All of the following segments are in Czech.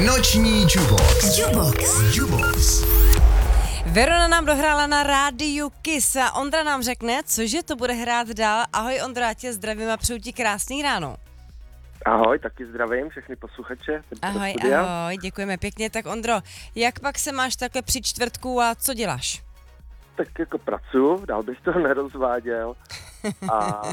Noční Jubox. Verona nám dohrála na rádiu Kiss a Ondra nám řekne, cože to bude hrát dál. Ahoj Ondra, já tě zdravím a přeju ti krásný ráno. Ahoj, taky zdravím všechny posluchače. Ahoj, děkujeme pěkně. Tak Ondro, jak pak se máš takhle při čtvrtku a co děláš? Tak jako pracuju, dál bych to nerozváděl. A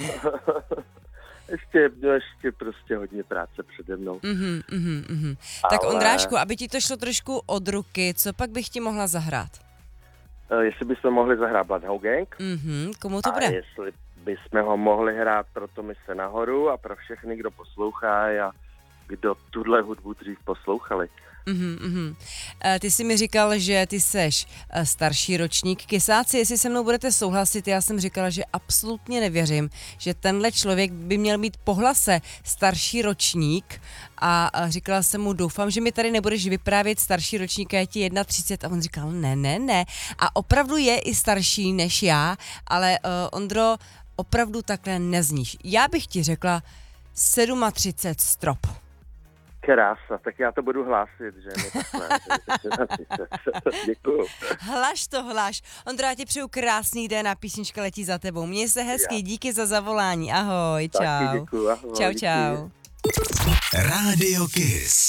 ještě prostě hodně práce přede mnou. Tak Ondrášku, aby ti to šlo trošku od ruky, co pak bych ti mohla zahrát? Jestli bychom mohli zahrát Bloodhound Gang. Komu to bude? A jestli bychom ho mohli hrát pro Tomise nahoru a pro všechny, kdo poslouchá a kdo tuhle hudbu dřív poslouchali. Ty jsi mi říkal, že ty seš starší ročník. Kysáci, jestli se mnou budete souhlasit, já jsem říkala, že absolutně nevěřím, že tenhle člověk by měl mít po hlase starší ročník a říkala jsem mu, doufám, že mi tady nebudeš vyprávět starší ročník, je ti 31 a on říkal, ne. A opravdu je i starší než já, ale Ondro, opravdu takhle nezníš. Já bych ti řekla 37 strop. Krása, tak já to budu hlásit, že mi takhle. Děkuju. Hlaš. Ondro, já ti přeju krásný den a písnička letí za tebou. Měj se hezky, díky za zavolání. Ahoj, čau. Taky děkuju, ahoj. Čau. Rádio Kiss.